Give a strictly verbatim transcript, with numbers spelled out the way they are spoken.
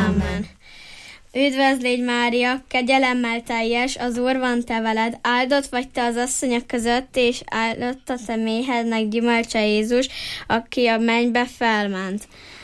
Amen. Üdvözl légy, Mária, kegyelemmel teljes, az Úr van te veled, áldott vagy te az asszonyok között, és áldott a te méhednek gyümölcse Jézus, aki a mennybe felment.